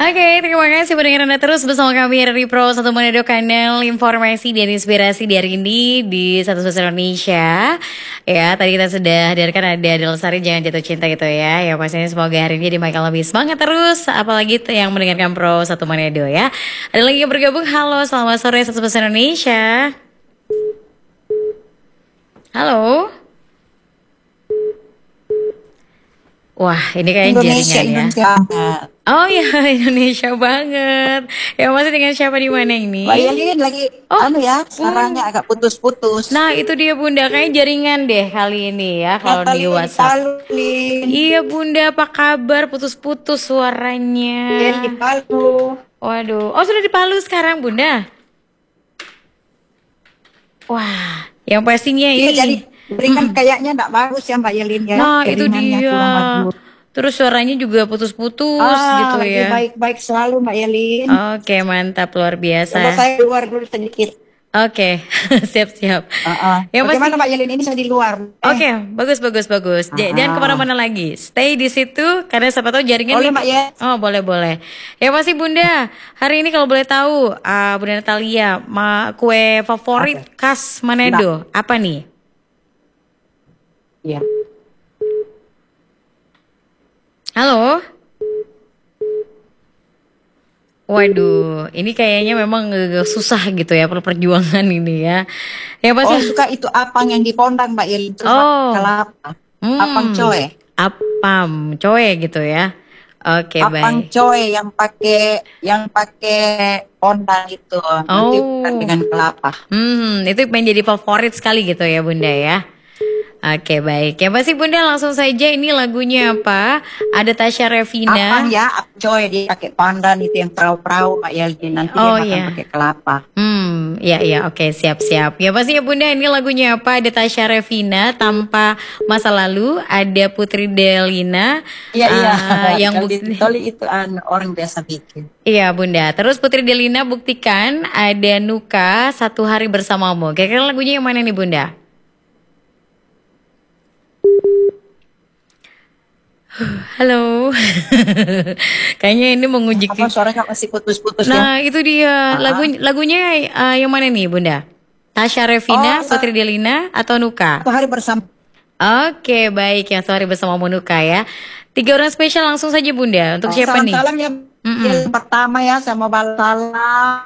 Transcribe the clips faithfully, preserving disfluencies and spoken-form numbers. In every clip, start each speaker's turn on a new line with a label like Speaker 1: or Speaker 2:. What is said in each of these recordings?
Speaker 1: Oke, terima kasih pendengar Anda terus bersama kami dari Pro satu Manado, kanal informasi dan inspirasi di hari ini di Satu Sosial Indonesia. Ya, tadi kita sudah hadirkan ada Del Sari, Jangan Jatuh Cinta gitu ya. Ya pastinya semoga hari ini di Michael lebih semangat terus, apalagi tuh yang mendengarkan Pro satu Manado ya. Ada lagi yang bergabung, halo selamat sore Satu Sosial Indonesia. Halo. Wah, ini kayak
Speaker 2: Indonesia,
Speaker 1: jaringan
Speaker 2: Indonesia.
Speaker 1: ya. Oh ya, Indonesia banget. Ya masih dengan siapa di mana ini?
Speaker 2: Mbak Yelin lagi,
Speaker 1: Oh,
Speaker 2: anu ya,
Speaker 1: Bun.
Speaker 2: suaranya agak putus-putus.
Speaker 1: Nah, itu dia Bunda, kayak jaringan deh kali ini ya kalau di
Speaker 2: Natalie di
Speaker 1: WhatsApp.
Speaker 2: Palu, Lin.
Speaker 1: Iya Bunda, apa kabar? Putus-putus suaranya.
Speaker 2: Lin di Palu.
Speaker 1: Waduh, oh sudah di Palu sekarang Bunda. Wah, yang pastinya
Speaker 2: Iya,
Speaker 1: ini.
Speaker 2: jadi berikan
Speaker 1: Mm-mm.
Speaker 2: kayaknya enggak bagus ya Mbak Yelin ya.
Speaker 1: Nah, itu
Speaker 2: Jaringannya
Speaker 1: dia.
Speaker 2: kurang bagus.
Speaker 1: Terus suaranya juga putus-putus
Speaker 2: Ah,
Speaker 1: gitu
Speaker 2: lagi
Speaker 1: ya.
Speaker 2: baik-baik selalu Mbak Yelin.
Speaker 1: Oke, mantap, luar
Speaker 2: Coba
Speaker 1: biasa.
Speaker 2: saya keluar dulu sedikit.
Speaker 1: Oke, siap-siap.
Speaker 2: Uh -uh.
Speaker 1: Yang pasti.
Speaker 2: Bagaimana Mbak Yelin, ini saya di luar. Eh.
Speaker 1: Oke, bagus, bagus, bagus. J-
Speaker 2: Uh-uh.
Speaker 1: Jangan kemana-mana lagi. Stay di situ karena siapa tahu jaringan.
Speaker 2: Boleh
Speaker 1: ini-
Speaker 2: Mbak ya?
Speaker 1: Oh, boleh, boleh. Ya pasti Bunda. Hari ini kalau boleh tahu, ah, Bunda Natalia, ma kue favorit
Speaker 2: Oke.
Speaker 1: khas Manado apa nih?
Speaker 2: Iya.
Speaker 1: Halo. Waduh, ini kayaknya memang agak susah gitu ya, perlu perjuangan ini ya. Ya
Speaker 2: Oh,
Speaker 1: pasti.
Speaker 2: suka itu apang yang di Pondang Mbak Yelin. Terus
Speaker 1: Oh.
Speaker 2: kelapa.
Speaker 1: Hmm.
Speaker 2: Apang coe.
Speaker 1: Apam, coe gitu ya. Oke,
Speaker 2: Apang
Speaker 1: baik.
Speaker 2: coe yang pakai yang pakai Pondang itu. Nanti
Speaker 1: Oh.
Speaker 2: dengan kelapa.
Speaker 1: Hmm, itu menjadi favorit sekali gitu ya Bunda ya. Oke, baik. Ya pasti Bunda langsung saja, ini lagunya apa? Ada Tasya Revina.
Speaker 2: Apang ya, apang coe dia pakai pandan itu yang perahu-perahu Mbak Yelin. Nanti
Speaker 1: Oh,
Speaker 2: dia makan
Speaker 1: iya.
Speaker 2: pakai kelapa.
Speaker 1: Hmm, ya ya, oke, siap-siap. Ya pasti ya Bunda, ini lagunya apa? Ada Tasya Revina, Tanpa Masa Lalu, ada Putri Delina.
Speaker 2: Iya iya.
Speaker 1: ah, yang
Speaker 2: Kalau
Speaker 1: bukti.
Speaker 2: di Toli itu an, orang biasa bikin.
Speaker 1: Iya Bunda. Terus Putri Delina Buktikan, ada Nuka, Satu Hari Bersamamu. Kira-kira lagunya yang mana nih Bunda? Halo. Kayaknya ini menguji.
Speaker 2: Apa suaranya masih putus-putus ya?
Speaker 1: Nah, itu dia.
Speaker 2: Ah.
Speaker 1: Lagu lagunya uh, yang mana nih, Bunda? Tasya Revina,
Speaker 2: Oh,
Speaker 1: Putri Delina atau Nuka?
Speaker 2: Satu hari bersama.
Speaker 1: Oke, baik, yang Satu Hari Bersama Nuka ya. Tiga orang spesial langsung saja Bunda. Untuk
Speaker 2: Oh,
Speaker 1: siapa nih?
Speaker 2: salam-salam ya.
Speaker 1: Mm-mm.
Speaker 2: Yang pertama ya, saya mau balas salam.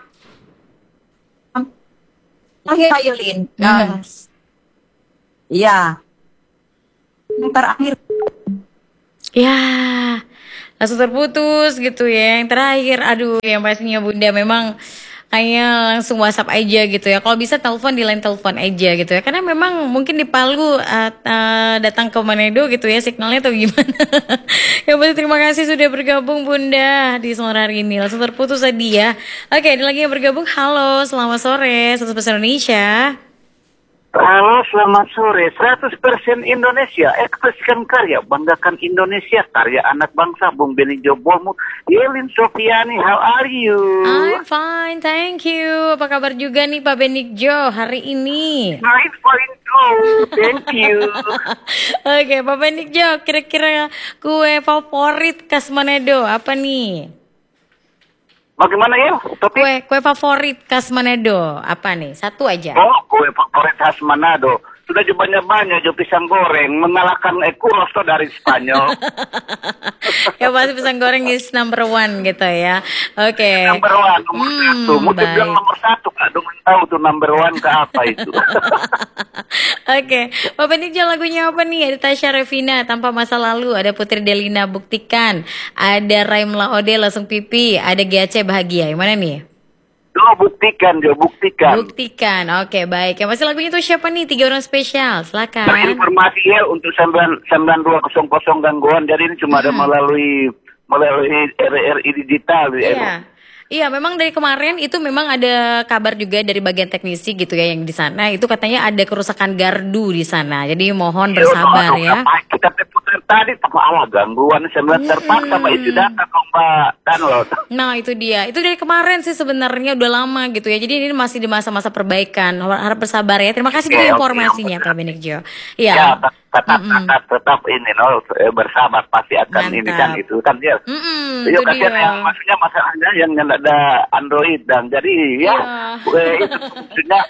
Speaker 2: Akhir Yelin.
Speaker 1: Hmm.
Speaker 2: Iya. Yang terakhir.
Speaker 1: Ya, langsung terputus gitu ya. Yang terakhir, aduh, yang pastinya Bunda memang kayaknya langsung WhatsApp aja gitu ya. Kalau bisa telepon, di line telepon aja gitu ya. Karena memang mungkin di Palu uh, uh, datang ke Manado gitu ya, signalnya atau gimana. Ya pasti terima kasih sudah bergabung Bunda di sore hari ini. Langsung terputus tadi ya. Oke, ada lagi yang bergabung. Halo, selamat sore, Satu Bahasa Indonesia.
Speaker 3: Halo, selamat sore. seratus persen Indonesia, ekspresikan karya, banggakan Indonesia, karya anak bangsa, Bung Beni Jobomu, Yelin Sofiani, how are you?
Speaker 1: I'm fine, thank you. Apa kabar juga nih Pak Benik Jo hari ini?
Speaker 3: I'm fine too, thank you.
Speaker 1: Oke, Pak Benik Jo, kira-kira kue favorit khas Manado apa nih?
Speaker 3: Bagaimana ya, topik?
Speaker 1: Kue kue favorit khas Manado apa nih? Satu aja.
Speaker 3: Oh, kue favorit khas Manado. Sudah banyak-banyak jo pisang goreng, mengalahkan Ekuros dari Spanyol.
Speaker 1: Ya pasti pisang goreng is number one gitu ya. Oke.
Speaker 3: Number one, nomor
Speaker 1: Hmm,
Speaker 3: satu. Mau
Speaker 1: baik.
Speaker 3: bilang nomor satu, Kak. Dengan tahu tuh number one ke apa itu.
Speaker 1: Oke, Pak Benik Jo, lagunya apa nih? Ada Tasya Revina, Tanpa Masa Lalu, ada Putri Delina Buktikan, ada Raim Laode Langsung Pipi, ada G A C Bahagia. Yang mana nih?
Speaker 3: Lo buktikan, Jo, buktikan.
Speaker 1: Buktikan. Oke, baik. Yang pasti lagunya itu siapa nih? Tiga orang spesial. Silakan.
Speaker 3: Berinformasi ya untuk sembilan sembilan dua nol nol gangguan. Jadi ini cuma ada melalui melalui R R I digital.
Speaker 1: Iya. Iya, memang dari kemarin itu memang ada kabar juga dari bagian teknisi gitu ya yang di sana itu katanya ada kerusakan gardu di sana. Jadi mohon bersabar ya.
Speaker 3: Kita putus tadi apa gangguan sembilan terpaksa Mbak itu data kok Mbak download.
Speaker 1: Nah itu dia, itu dari kemarin sih sebenarnya udah lama gitu ya. Jadi ini masih di masa-masa perbaikan. Harap bersabar ya. Terima kasih juga
Speaker 3: Oke, oke,
Speaker 1: informasinya
Speaker 3: oke.
Speaker 1: Pak Benigjo.
Speaker 3: Ya,
Speaker 1: Iya.
Speaker 3: tetap tetap,
Speaker 1: Mm-mm.
Speaker 3: tetap tetap ini no eh, bersabar pasti akan ini kan
Speaker 1: Mantap.
Speaker 3: itu kan dia.
Speaker 1: Mm-mm,
Speaker 3: Ya
Speaker 1: itu
Speaker 3: kasihan
Speaker 1: dia.
Speaker 3: yang maksudnya masalahnya yang yang ada Android dan jadi ya
Speaker 1: Iya.
Speaker 3: eh, itu maksudnya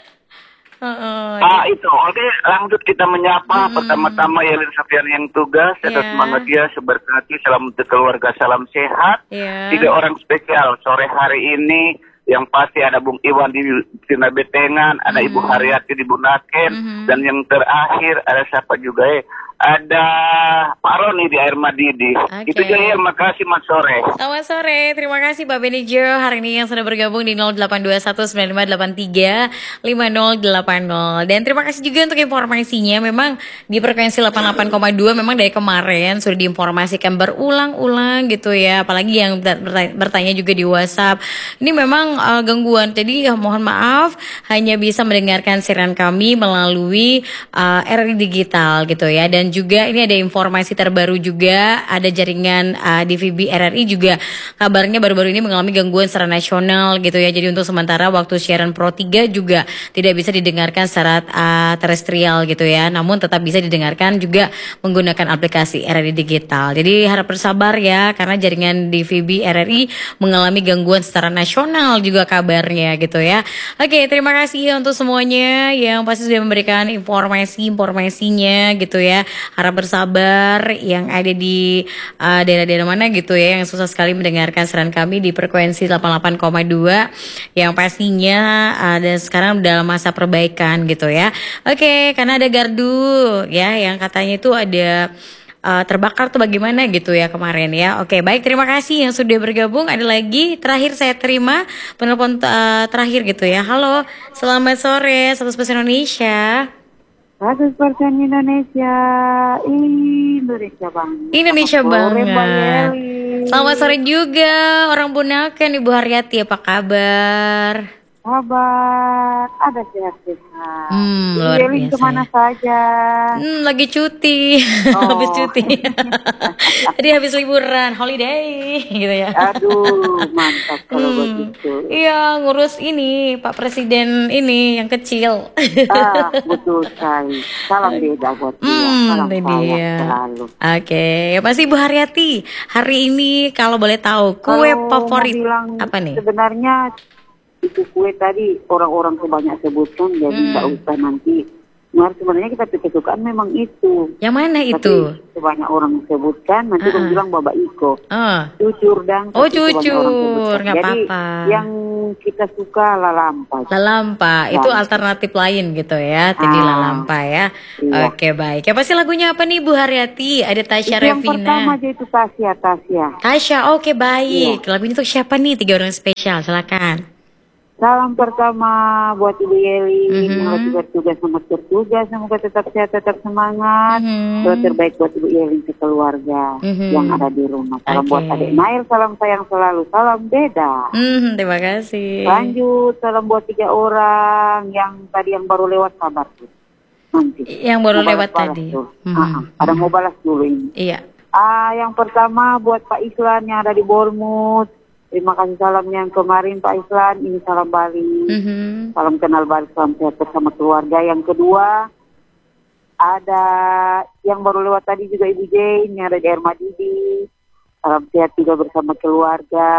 Speaker 1: Heeh,
Speaker 3: ah itu oke lanjut kita menyapa pertama-tama Yelin Sofian yang tugas tetap
Speaker 1: Iya.
Speaker 3: semangat dia seberkati salam untuk keluarga salam sehat
Speaker 1: Iya.
Speaker 3: tiga orang spesial sore hari ini yang pasti ada Bung Iwan di Tina Betengan, ada Ibu Haryati di Bunaken, dan yang terakhir ada siapa juga ya? Ada Pak Roni di Air Madidi.
Speaker 1: Oke.
Speaker 3: Itu aja ya, makasih Mas sore.
Speaker 1: Selamat sore, terima kasih Pak Benigjo hari ini yang sudah bergabung di nol delapan dua satu sembilan lima delapan tiga lima nol delapan nol. Dan terima kasih juga untuk informasinya. Memang di frekuensi delapan puluh delapan koma dua memang dari kemarin sudah diinformasikan berulang-ulang gitu ya. Apalagi yang berta- bertanya juga di WhatsApp. Ini memang uh, gangguan. Jadi ya, mohon maaf hanya bisa mendengarkan siaran kami melalui uh, R R I digital gitu ya. Dan juga ini ada informasi terbaru juga, ada jaringan uh, D V B R R I juga kabarnya baru-baru ini mengalami gangguan secara nasional gitu ya. Jadi untuk sementara waktu siaran Pro tiga juga tidak bisa didengarkan secara uh, terestrial gitu ya. Namun tetap bisa didengarkan juga menggunakan aplikasi R R I digital. Jadi harap bersabar ya karena jaringan D V B R R I mengalami gangguan secara nasional juga kabarnya gitu ya. Oke, terima kasih untuk semuanya yang pasti sudah memberikan informasi-informasinya gitu ya. Harap bersabar yang ada di uh, daerah-daerah mana gitu ya yang susah sekali mendengarkan siaran kami di frekuensi delapan puluh delapan koma dua yang pastinya ada sekarang dalam masa perbaikan gitu ya. Oke, karena ada gardu ya yang katanya itu ada uh, terbakar tuh bagaimana gitu ya kemarin ya. Oke, baik, terima kasih yang sudah bergabung. Ada lagi terakhir saya terima penelpon uh, terakhir gitu ya. Halo, selamat sore seratus persen Indonesia.
Speaker 2: seratus persen Indonesia, Indonesia banget.
Speaker 1: Indonesia
Speaker 2: Selamat sore, Mbak
Speaker 1: banget.
Speaker 2: Yeli.
Speaker 1: Selamat sore juga orang Bunaken Ibu Haryati, apa kabar?
Speaker 2: Kabar, ada sehat-sehat.
Speaker 1: Hmm,
Speaker 2: Ibu
Speaker 1: luar
Speaker 2: Yeli
Speaker 1: biasa
Speaker 2: kemana
Speaker 1: ya.
Speaker 2: saja?
Speaker 1: Hmm, lagi cuti,
Speaker 2: Oh.
Speaker 1: habis cuti. Tadi habis liburan, holiday gitu ya.
Speaker 2: Aduh, mantap kalau
Speaker 1: Hmm,
Speaker 2: begitu.
Speaker 1: iya ngurus ini Pak Presiden ini yang kecil.
Speaker 2: Ah, betul sekali. Salam beda buat dia.
Speaker 1: Hmm,
Speaker 2: Salam
Speaker 1: itu
Speaker 2: sayang
Speaker 1: dia.
Speaker 2: selalu.
Speaker 1: Oke, ya pasti Ibu Haryati. Hari ini kalau boleh tahu kue
Speaker 2: Kalau
Speaker 1: favorit
Speaker 2: mau bilang
Speaker 1: apa nih?
Speaker 2: sebenarnya itu kue tadi orang-orang kebanyak sebutkan, jadi
Speaker 1: Hmm.
Speaker 2: nggak usah nanti. Nah, sebenarnya kita kesukaan memang itu.
Speaker 1: Yang mana
Speaker 2: Tapi
Speaker 1: itu?
Speaker 2: sebanyak orang sebutkan, nanti
Speaker 1: Ah,
Speaker 2: orang
Speaker 1: ah.
Speaker 2: bilang Baba Iko.
Speaker 1: Oh,
Speaker 2: Cucur dan
Speaker 1: Oh,
Speaker 2: tapi sebanyak orang
Speaker 1: cucur,
Speaker 2: sebutkan.
Speaker 1: nggak
Speaker 2: Jadi
Speaker 1: apa-apa.
Speaker 2: yang kita suka lalampa.
Speaker 1: Lalampa, itu
Speaker 2: Lalampa.
Speaker 1: alternatif lain gitu ya, tadi
Speaker 2: Ah,
Speaker 1: Lalampa ya.
Speaker 2: iya.
Speaker 1: Oke, baik. Apa sih lagunya apa nih Bu Haryati? Ada Tasya
Speaker 2: Itu yang pertama
Speaker 1: Revina.
Speaker 2: aja itu Tasya, Tasya.
Speaker 1: Tasya, oke baik.
Speaker 2: Iya.
Speaker 1: Lagunya untuk siapa nih? Tiga orang spesial, silakan.
Speaker 2: Salam pertama buat Ibu Yeli
Speaker 1: Mhm.
Speaker 2: yang lagi bertugas, selamat bertugas, semoga tetap sehat, tetap semangat.
Speaker 1: Mhm.
Speaker 2: Doa terbaik buat Ibu Yeli ke keluarga
Speaker 1: Mhm.
Speaker 2: yang ada di rumah. Salam
Speaker 1: Oke.
Speaker 2: buat adik Nail, salam sayang selalu, salam beda.
Speaker 1: Hmm, terima kasih.
Speaker 2: Lanjut, salam buat tiga orang yang tadi yang baru lewat kabar tuh. Nanti.
Speaker 1: Yang baru
Speaker 2: Mau
Speaker 1: lewat
Speaker 2: balas-balas
Speaker 1: tadi.
Speaker 2: tuh.
Speaker 1: Mhm.
Speaker 2: Ah, ah. Ada mau balas dulu ini.
Speaker 1: Iya.
Speaker 2: Ah, yang pertama buat Pak Islan yang ada di Bournemouth. Terima kasih salamnya yang kemarin Pak Islan, ini salam Bali.
Speaker 1: Mhm.
Speaker 2: Salam kenal Bali, salam sehat bersama keluarga. Yang kedua, ada yang baru lewat tadi juga Ibu Jane yang ada di Air Madidi. Salam sehat juga bersama keluarga.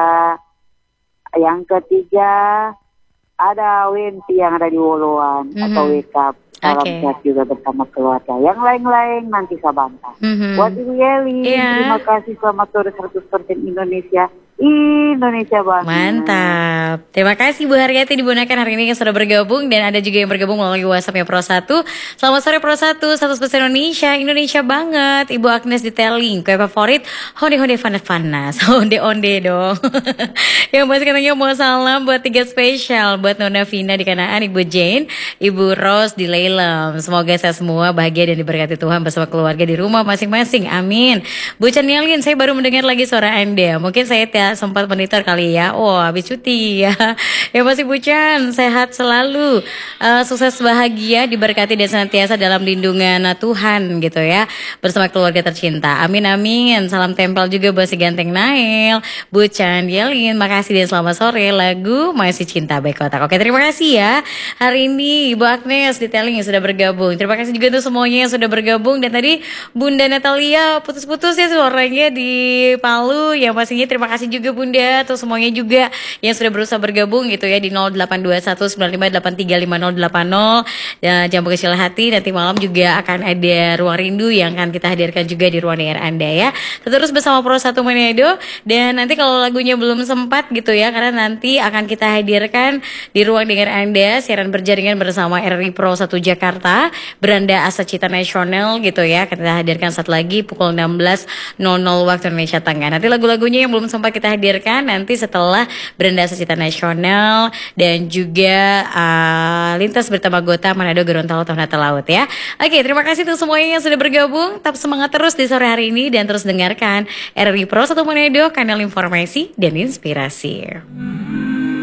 Speaker 2: Yang ketiga, ada Wenti yang ada di Woloan
Speaker 1: Mhm.
Speaker 2: atau Wake Up. Salam
Speaker 1: Oke.
Speaker 2: sehat juga bersama keluarga. Yang lain-lain nanti saya bantah.
Speaker 1: Mhm.
Speaker 2: Buat Ibu Yeli,
Speaker 1: Iya.
Speaker 2: terima kasih, selamat sore seratus persen Indonesia. Indonesia banget.
Speaker 1: Mantap. Terima kasih Bu Haryati di Bunaken hari ini yang sudah bergabung. Dan ada juga yang bergabung melalui WhatsAppnya Pro satu. Selamat sore Pro satu, seratus persen Indonesia. Indonesia banget. Ibu Agnes detailing. Kue favorit, honde-honde panas-panas. Onde-onde dong. Yang pasti katanya mau salam buat tiga spesial. Buat Nona Vina di Kanaan, Ibu Jane, Ibu Rose di Leilem. Semoga saya semua bahagia dan diberkati Tuhan bersama keluarga di rumah masing-masing. Amin. Bu Canialin, saya baru mendengar lagi suara Anda. Mungkin saya nggak sempat monitor kali ya. Oh, habis cuti ya. Ya masih Bucan, sehat selalu, uh, sukses bahagia, diberkati dan senantiasa dalam lindungan Tuhan gitu ya, bersama keluarga tercinta. Amin amin. Salam tempel juga buat si ganteng Nail, Bucan, Yelin. Makasih dan selamat sore. Lagu Masih Cinta Baik Kotak. Oke, terima kasih ya. Hari ini Ibu Agnes detailing yang sudah bergabung. Terima kasih juga untuk semuanya yang sudah bergabung. Dan tadi Bunda Natalia putus-putus ya suaranya di Palu. Yang pastinya terima kasih juga Bunda, atau semuanya juga yang sudah berusaha bergabung gitu ya di nol delapan dua satu sembilan lima delapan tiga lima nol delapan nol. Dan jangan kecil hati, nanti malam juga akan ada Ruang Rindu yang akan kita hadirkan juga di ruang dengar Anda ya. Terus bersama Pro satu Manado. Dan nanti kalau lagunya belum sempat gitu ya, karena nanti akan kita hadirkan di ruang dengar Anda siaran berjaringan bersama R R I Pro satu Jakarta, Beranda Asa Cita Nasional gitu ya. Kita hadirkan satu lagi pukul enam belas nol nol waktu Indonesia Tengah. Nanti lagu-lagunya yang belum sempat kita hadirkan nanti setelah Beranda Asa Cita Nasional dan juga uh, Lintas Bertema Gota Manado Gorontalo Ternate Laut ya. Oke, terima kasih untuk semuanya yang sudah bergabung. Tetap semangat terus di sore hari ini dan terus dengarkan R R I Pro satu Manado, kanal informasi dan inspirasi.